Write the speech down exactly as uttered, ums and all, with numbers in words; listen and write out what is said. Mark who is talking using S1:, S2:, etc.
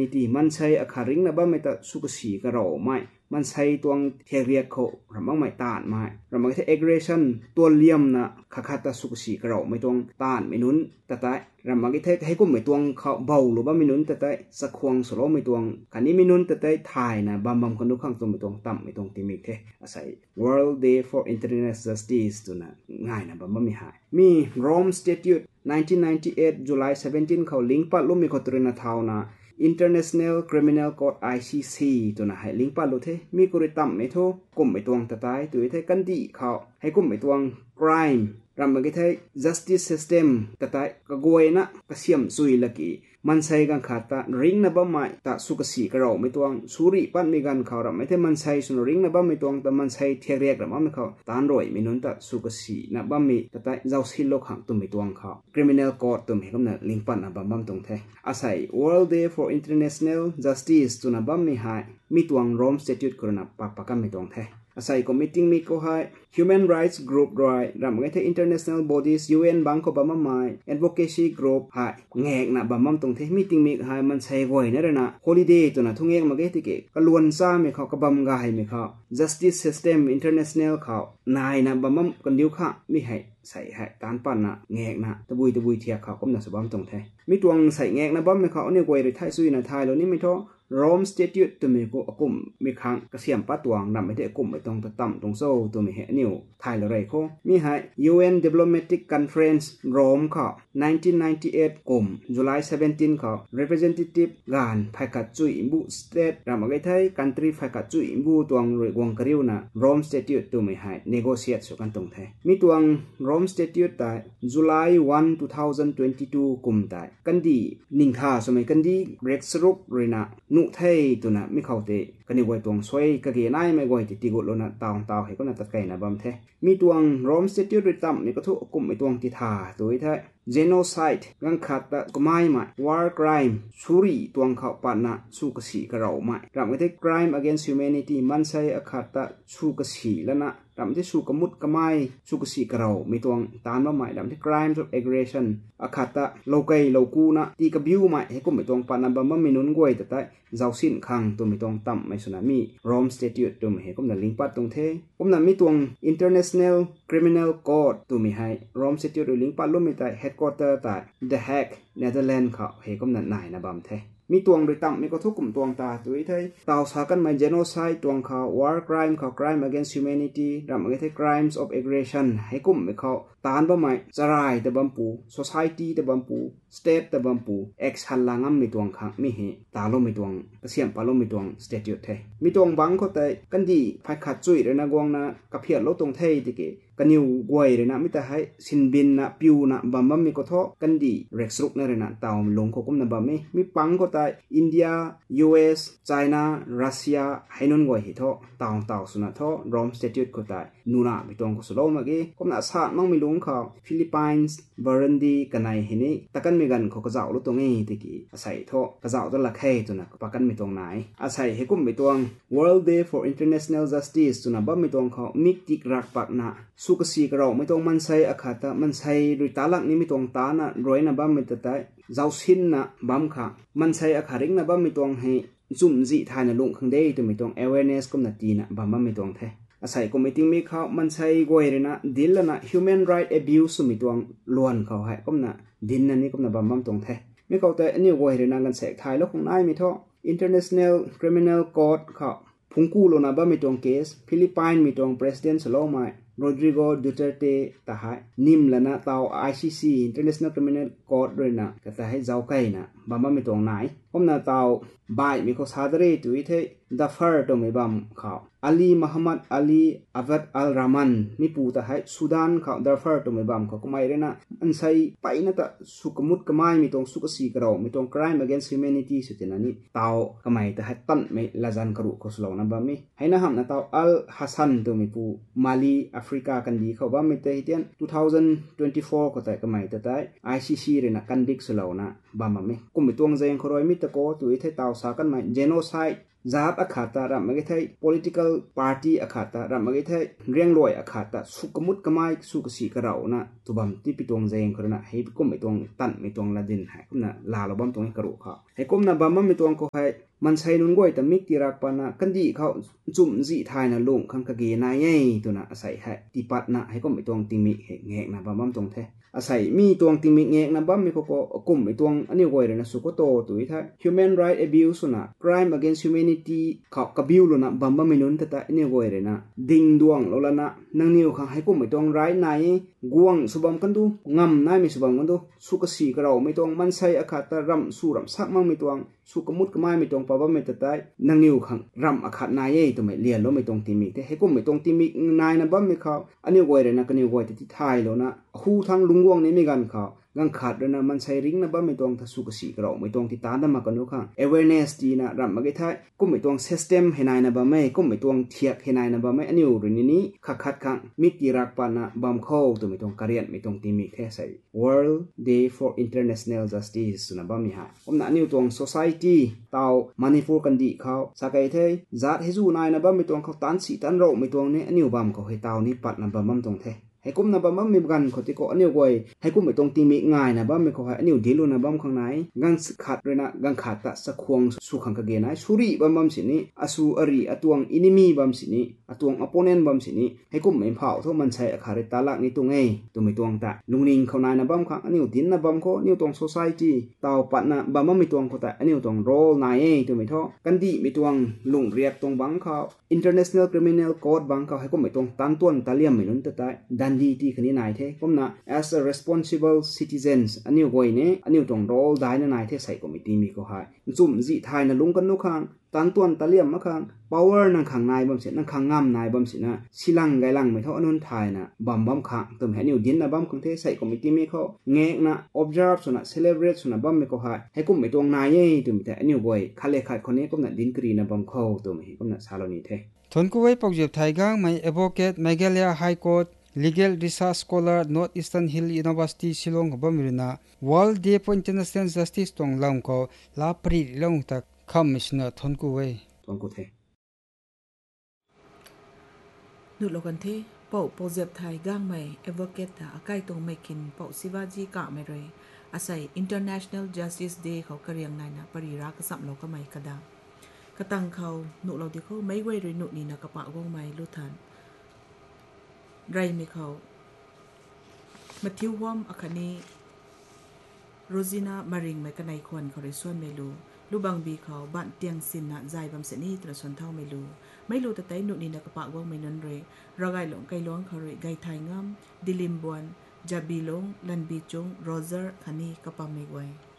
S1: นี่ที่มันใช้อาคาริงนะบ้าไม่แต่สุกสีกระเราไม่มันใช้ตัวเทียเรียกเขาเราไม่ไม่ต้านไม่เราไม่ใช่ aggression ตัวเลี่ยมนะขาขาดแต่สุกสีกระเราไม่ต้องต้านไม่นุนแต่แต่เราไม่ใช่ให้กุ้มไม่ตัวเขาเบาหรือว่าไม่นุนแต่แต่สักควงสโลไม่ตัวกันนี้ไม่นุนแต่แต่ถ่ายนะบำบำคนดูข้างตัวไม่ตัวต่ำไม่ตัวตีมิกเทอาศัย World Day for International Justice ตัวน่ะง่ายนะบำบำไม่หายมี Rome Statute nineteen ninety-eight July seventeen เขาลิงก์ปัดลุ่มมีคนตรีนาเท่านะInternational Criminal Court ไอ ซี ซี ตัวน่ะให้ลิงก์ปัดลุ่มเทมีกุริตั้มไม่โทกุ่มไม่ตัวแต่แต่ตัวเทกันดีเขาให้กุ่มไม่ตัว crime รำมันก็ใช้ justice system แต่แต่ก็กวยนะก็เสียมซุยละกี่มันใช้กันขาดตาริงนะบ้าไม่แต่สุกสีกระเราไม่ตัวสุริปันมีกันเขาเราไม่ใช่มันใช้สุนริงนะบ้าไม่ตัวแต่มันใช้เทียเรียกเราไม่เขาตานรอยไม่นุนแต่สุกสีนะบ้ามีแต่แต่เจ้าสิโลกหังตัวไม่ตัวเขา criminal court ตัวไม่ก็เนี่ยลิงปันนะบ้าบ้าตรงแท้อาศัย World Day for International Justice ตัวนะบ้ามีหายมีตัว Rome Statute ก็นะปากปากกันไม่ตรงแท้อาศัย committing มีก็ให้ human rights group ด้วยรำไงที่ international bodies ยู เอ็น บางก็บ้ามาไม่ advocacy group ให้แงกนะบ้ามาตรงที่ meeting มีให้มันใช้ไว้นั่นเลยนะ holiday ตัวนะทุ่งแงกมาเกติเกก็ล้วนซ่าไม่เขาก็บ้ามกายไม่เขา justice system international เขานายนะบ้ามากันดิ้วข้าไม่ให้ใส่ให้ตานปั่นนะแงกนะตะบุยตะบุยเทียเขาก็น่าสบายตรงแท้มีตัวใส่แงกนะบ้าไม่เขาเนี่ยไว้หรือไทยซุยนะไทยแล้วนี่ไม่ท้อRome Statute ตัวมีก็กลุ่มมีครั้งกระเสียมป้าตวงนำไปที่กลุ่มไปตรงต่ำตรงโซ่ตัวมีเหนิวไทยละไรเขามีให้ ยู เอ็น Diplomatic Conference Rome เขาnineteen ninety-eight กลุ่ม July seventeen เขา Representative งานภายกัดจุยบุ State รำอะไรไทย Country ภายกัดจุยบุตวงรวยวงกริวนะ Rome Statute ตัวมีให้ negotiate สุกันตรงไทยมีตวง Rome Statute แต่ July one twenty twenty-two กลุ่มแต่กันดีนิ่งท่าสมัยกันดีเบรกสรุปเลยนะนุเทยตัวน่ะไม่เข้าเตะกันนี่ไว้ตวงสวยกะเกยนายไม่ไว้ติติกุลน่ะตาวตาวให้ก็น่ะตัดไก่น่ะบำเทมีตวง Rome Statute ริตั้มนี่ก็ทุกกลุ่มไอ้ตวงติทาตัวไอ้แท้ genocide กังขัดตะก็ไม่มา war crime สุริตวงเขาปานะสู้กษีกระเราไม่รำไม่ได้ crime against humanity มันใช้อขัดตะสู้กษีแล้วนะรำที่สู้กมุดกไม่สู้กษีกระเราไม่ตวงตานว่าไม่รำที่ crimes of aggression อขัดตะโลกัยโลกูนะตีกบิวไม่ให้กุ่มไม่ตวงปานะบำบัดไม่นุนกวยแต่แต่เจ้าสิ้นคังตัวไม่ตวงต่ำไม่สุนามี Rome Statute ตัวไม่ให้กุ่มนั่นลิงปัดตรงเทกุ่มนั่นมีตวง International Criminal Court ตัวไม่ให้ Rome Statute ลิงปัดล้มไม่แต่ headquarter แต่ The Hague Netherlands เขาให้กุ่มนั่นนายนะบำเทมีตวงโดยต่ำมีก็ทุกกลุ่มตวงตาตัวไทยตาวสากันมา genocide ตวงเขา war crime เขา crime against humanity รำอะไรที่ crimes of aggression ให้กลุ่มไม่เขาตานบ่ไม่จะรายแต่บัมปู society แต่บัมปู state แต่บัมปู ex หันหลังมีตวงขังมีเหตาลมมีตวงกระเสียมปลาลมมีตวง statute เทมีตวงบังเขาแต่กันดีภายขัดจุยเลยนะกวงนะกับเพียรลดตรงเทติเกกันนิวกวยเลยนะมิแต่ให้สินบินนะปิวนะบัมบัมมีก็ท้อกันดีเร็กสุกนั่นเลยนะตาวลงเขากุมนะบัมมีมีปังก็แต่อินเดีย ยู เอส China รัสเซียให้นนกวยหิท้อตาวตาวสุนัขท้อ Rome Statute ก็แต่นูน่ามีตวงก็สโลมาเกกุมนะสามั่งมีลุงเขาฟิลิปปินส์บารันดีกันไหนเห็นนี่ตะกันมีกันเขาก็จะเอาลูกตรงนี้ติกี้อาศัยท้อกระเจ้าตัวละแค่ตัวนะปากันมีตรงไหนอาศัยให้กุมมีตวง World Day for International Justice ตัวนะบัมมีตวงเขามิกติกรักปักนะสุกสีกเราไม่ต้องมันใช้อาคาตะมันใช้ด้วยตาลักนี่ไม่ต้องตานะรวยนะบัมไม่ตัดได้เจ้าสิ้นนะบัมค่ะมันใช้อาคาริงนะบัมไม่ต้องให้จุ่มจีทายนะลงข้างได้ตัวไม่ต้อง awareness ก็นาทีนะบัมบัมไม่ต้องแท้อาศัยก็ไม่ติ้งมีเขามันใช้กวยเลยนะดิลละนะ human right abuse ไม่ต้องล้วนเขาให้ก็นะดินนั่นนี่ก็นะบัมบัมตรงแท้ไม่เขาแต่อันนี้กวยเลยนะกันแสกทายแล้วคงได้ไม่ท้อ international criminal court เขาพุงกู้โลนะบัมไม่ต้องเคสฟิลิปปินส์ไม่ต้อง president สโลมาRodrigo Duterte ตาให้นิมแล้วนะตาว ไอ ซี ซี International Criminal Court ด้วยนะก็จะให้เจ้าไก่นะบัมบัมไม่ตรงไหนผมนะตาวบ่ายมีเขาสาดเรตุยเทดัฟเฟอร์ตัวไม่บัมเขาอาลีมุฮัมมัดอาลีอาวัดอัลรามันมีปูตาให้สุดานเขาดัฟเฟอร์ตัวไม่บัมเขาก็ไม่ได้นะอันใส่ไปนะแต่สุกมุดก็ไม่มีตรงสุกสีกระเราไม่ตรง crime against humanity สุดที่นั่นนี่ตาวก็ไม่แต่ให้ตันไม่ละจันกรุกสโลนะบัมมีให้นะฮัมนะตาวอัลฮัสซันตัวไม่ปูมาลีแอฟริกากันดีเขาว่าไม่แต่ที่นั่นtwenty twenty-fourก็แต่ก็ไม่แต่แต่ ไอ ซี ซี เลยนะกันดิกสโลนะบัมมีกุมไปตัวงเจงครอยมิตรโกตัวที่ตาวสากันมา genocide जात अखाता रम मगे थे political party अखाता रम मगे थे रियंग लोय अखाता सुकमुत कमाई सुकसी कराओ ना तुबम ती पितोंग जेंग करना हे कुम मितोंग तन मितोंग लादिन है कुमना लालबम तोंग करो खा हे कुमना बम मितोंग को है मनसाई नुंगोय त मिक तिराक पाना कंदी खाओ जुम जी थायना लोंग खंग कगे ना ये तुना असai है तिपात ना हे कुम मितोंग तिमी हे ngek na bam tong the asai mi tuang timi ngek na bam mi ko ko kum mi tuang ani goi re na su ko to tu i tha human right abuse na crime against humanity kha kabiu lo na bam bam minun ta ta ani goi re na ding duang lo la na nang niu kha hai kum mi tuang right na yi guang subam kan du ngam na mi subam kan du su ka si ka raw mi tuang man sai akha ta ram su ram sak mang mi tuang su ka mut ka mai mi tuang pa ba mi ta tai nang niu khang ram akha na ye tu mai lian lo mi tuang timi te hai kum mi tuang timi nai na bam mi kha ani goi re na ka ni goi ti thai lo na hu thang lungwang ni mi gan kha gang khat na man sai ring na ba mi tong tha su ka si kro mi tong ti ta da ma ka nu kha awareness ti na ram ma ge thai kum mi tong system henai na ba mai kum mi tong thiak henai na ba mai ani u ri ni kha khat khang mi ti rak pa na bam kho tu mi tong karian mi tong ti mi the sai world day for international justice na ba mi ha om na ani tong society taw manipur kan di khaw sa kai the zat heju nai na ba mi tong khaw tan si tan ro mi tong ne ani bam ko he taw ni pat na ba mam tong theให้กุมนะบำมีกันเขาที่ก็อันนี้ก็ให้กุมไม่ตรงตีมีง่ายนะบำไม่เขาให้อันนี้ดีลุนะบำข้างในกังขาดเลยนะกังขาดตะสักควงสุขังกะเกนายสุริบำบำสินี้อสูอริอตวงอินิมีบำสินี้อตวงอปโปเนนบำสินี้ให้กุมไม่เผาทุกมันใช้อาคาริตาลักนี่ตรงไงตัวไม่ตวงตะลุงนิงเขานายนะบำข้างอันนี้ดินนะบำเขาอันนี้ตรงโซไซตี้เตาปัดนะบำไม่ตวงเขาแต่อันนี้ตรงโรลนายตัวไม่ท้อกันดีไม่ตวงลุงเรียกตรงบังเขา international criminal court บังเขาให้กุมไม่ตวงตันต้นตาเลี่ยมไม่ลุ้นแต่ดันดีที่คนนี้นายผมนะ as a responsible citizens อันนี้ก็เนี่ยอันนี้ตรงโรลได้นะนายเทใส่ก็ไม่ตีมีก็ให้จุ่มจีไทยนะลุงกันนุขังตันต้นตะเลี่ยมมะขัง power นั่งขังนายบำเสร็จนั่งขังงามนายบำเสร็จนะสิลังไกลังไม่เท่าอนุนไทยนะบัมบัมขังตัวแห่นิวดินนะบัมคงเทใส่ก็ไม่ตีมีเขาเงกนะ observe ส่วนนะ celebrate ส่วนนะบัมไม่ก็ให้ให้กุมไม่ตรงนายเย่ตัวไม่แต่อันนี้ก็ขั้นเลขาคนนี้ก็น่ะดินกรีนะบัมเข้าตัวไม่ก็น่ะซาโลนี่เท
S2: ทนกูไว้ปกเจ็บไทยกังไม่ advocate Meghalaya High Court Legal Research Scholar North Eastern Hill University Shillong Bamiruna World Day for International Justice Tong Lam ko la pri long tak Commissioner Thonku Wei
S1: Thonku the
S3: Nu lokan the pau pojep thai gang mai advocate ta akai tong mekin pau Sivaji ka mai roi asai International Justice Day kho kariang nai na parira ka sam lo ka mai kada katang khau nu lo di kho mai wei roi nu ni na ka pa gong mai lu than rai mi khau Matthew Wam akhani Rosina Maring mai kanai khon khori suan melu lubang bi khau ban tiang sin na zai bam se ni tra son thau melu mai lu ta tai nu ni na ka pa gong mai nan re ragai long kai long khori gai thai ngam dilim buan jabilong lan bi chung Roger khani ka pa mai wai